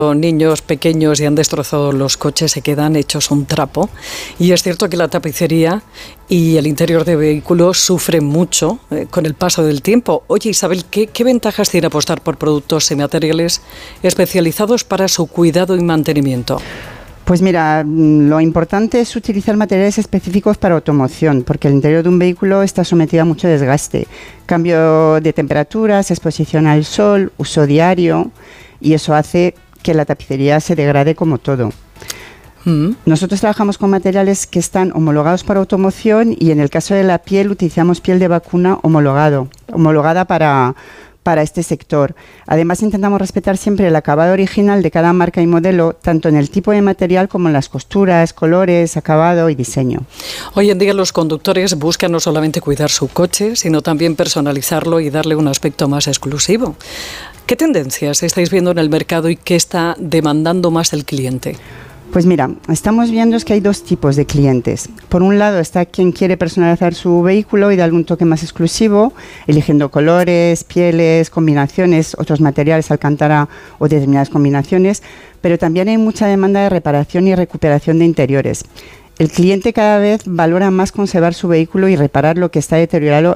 niños pequeños y han destrozado los coches, se quedan hechos un trapo. Y es cierto que la tapicería y el interior de vehículos sufren mucho con el paso del tiempo. Oye, Isabel, ¿qué ventajas tiene apostar por productos y materiales especializados para su cuidado y mantenimiento? Pues mira, lo importante es utilizar materiales específicos para automoción, porque el interior de un vehículo está sometido a mucho desgaste. Cambio de temperaturas, exposición al sol, uso diario, y eso hace que la tapicería se degrade como todo. Nosotros trabajamos con materiales que están homologados para automoción y en el caso de la piel utilizamos piel de vacuna homologada para este sector. Además, intentamos respetar siempre el acabado original de cada marca y modelo, tanto en el tipo de material como en las costuras, colores, acabado y diseño. Hoy en día los conductores buscan no solamente cuidar su coche, sino también personalizarlo y darle un aspecto más exclusivo. ¿Qué tendencias estáis viendo en el mercado y qué está demandando más el cliente? Pues mira, estamos viendo es que hay dos tipos de clientes. Por un lado está quien quiere personalizar su vehículo y darle un toque más exclusivo, eligiendo colores, pieles, combinaciones, otros materiales, alcántara o determinadas combinaciones, pero también hay mucha demanda de reparación y recuperación de interiores. El cliente cada vez valora más conservar su vehículo y reparar lo que está deteriorado,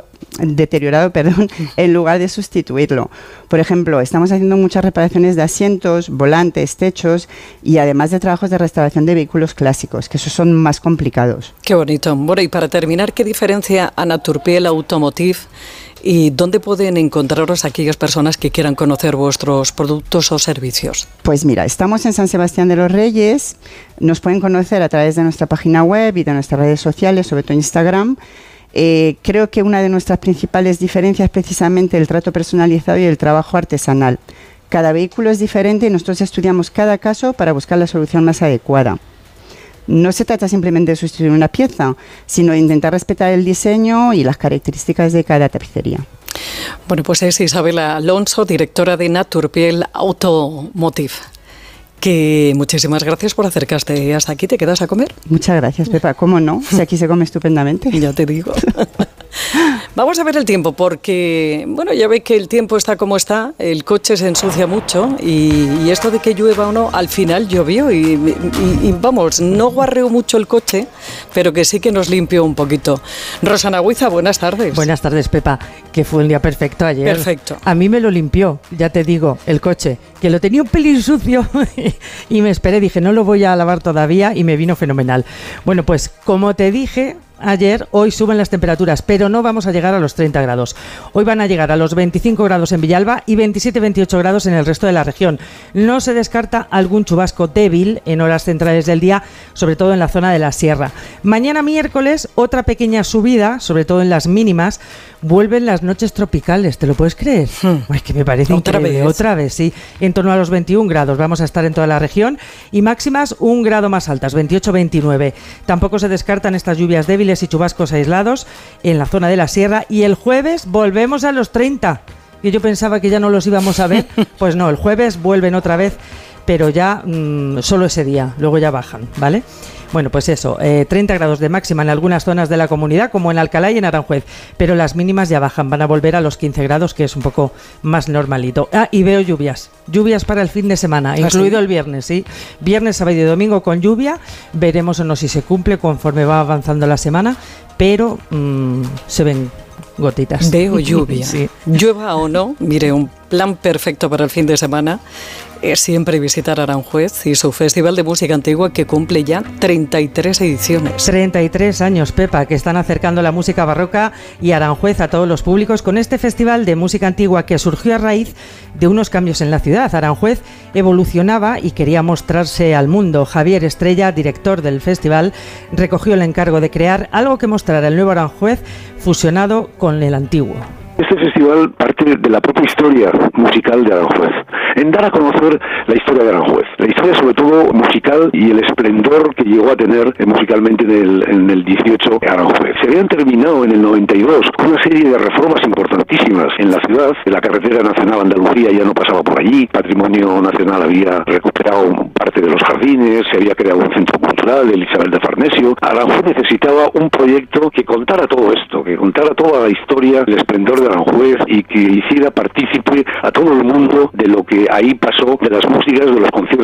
en lugar de sustituirlo. Por ejemplo, estamos haciendo muchas reparaciones de asientos, volantes, techos y además de trabajos de restauración de vehículos clásicos, que esos son más complicados. Qué bonito. Bueno, y para terminar, ¿qué diferencia a Naturpiel Automotive y dónde pueden encontraros aquellas personas que quieran conocer vuestros productos o servicios? Pues mira, estamos en San Sebastián de los Reyes, nos pueden conocer a través de nuestra página web y de nuestras redes sociales, sobre todo Instagram. Creo que una de nuestras principales diferencias es precisamente el trato personalizado y el trabajo artesanal. Cada vehículo es diferente y nosotros estudiamos cada caso para buscar la solución más adecuada. No se trata simplemente de sustituir una pieza, sino de intentar respetar el diseño y las características de cada tapicería. Bueno, pues es Isabela Alonso, directora de Naturpiel Automotive. Que muchísimas gracias por acercarte hasta aquí. ¿Te quedas a comer? Muchas gracias, Pepa. ¿Cómo no? Si aquí se come estupendamente. Ya te digo. Vamos a ver el tiempo, porque, bueno, ya ve que el tiempo está como está, el coche se ensucia mucho y esto de que llueva o no, al final llovió y vamos, no guarreó mucho el coche, pero que sí que nos limpió un poquito. Rosana Huiza, buenas tardes. Buenas tardes, Pepa, que fue un día perfecto ayer. Perfecto. A mí me lo limpió, ya te digo, el coche, que lo tenía un pelín sucio y me esperé, dije, no lo voy a lavar todavía y me vino fenomenal. Bueno, pues como te dije ayer, hoy suben las temperaturas, pero no vamos a llegar a los 30 grados. Hoy van a llegar a los 25 grados en Villalba y 27-28 grados en el resto de la región. No se descarta algún chubasco débil en horas centrales del día, sobre todo en la zona de la sierra. Mañana miércoles, otra pequeña subida, sobre todo en las mínimas. Vuelven las noches tropicales, ¿te lo puedes creer? Es que me parece increíble. Otra vez, sí. En torno a los 21 grados vamos a estar en toda la región y máximas un grado más altas, 28-29. Tampoco se descartan estas lluvias débiles y chubascos aislados en la zona de la sierra y el jueves volvemos a los 30. Y yo pensaba que ya no los íbamos a ver, pues no, el jueves vuelven otra vez, pero ya solo ese día, luego ya bajan, ¿vale? Bueno, pues eso, 30 grados de máxima en algunas zonas de la comunidad, como en Alcalá y en Aranjuez, pero las mínimas ya bajan, van a volver a los 15 grados, que es un poco más normalito. Ah, y veo lluvias para el fin de semana, incluido el viernes, ¿sí? Viernes, sábado y domingo con lluvia, veremos o no si se cumple conforme va avanzando la semana, pero se ven gotitas. Veo lluvia. Sí. Llueva o no, mire, un plan perfecto para el fin de semana es siempre visitar Aranjuez y su Festival de Música Antigua, que cumple ya 33 ediciones. 33 años, Pepa, que están acercando la música barroca y Aranjuez a todos los públicos con este Festival de Música Antigua que surgió a raíz de unos cambios en la ciudad. Aranjuez evolucionaba y quería mostrarse al mundo. Javier Estrella, director del festival, recogió el encargo de crear algo que mostrara el nuevo Aranjuez fusionado con el antiguo. Este festival parte de la propia historia musical de Aranjuez, en dar a conocer la historia de Aranjuez, la historia sobre todo musical y el esplendor que llegó a tener musicalmente en el 18 Aranjuez. Se habían terminado en el 92 una serie de reformas importantísimas en la ciudad. La carretera nacional Andalucía ya no pasaba por allí, Patrimonio Nacional había recuperado parte de los jardines, se había creado un centro cultural, el Isabel de Farnesio. Aranjuez necesitaba un proyecto que contara todo esto, que contara toda la historia, el esplendor de Aranjuez y que hiciera partícipe a todo el mundo de lo que ahí pasó, de las músicas, de los conciertos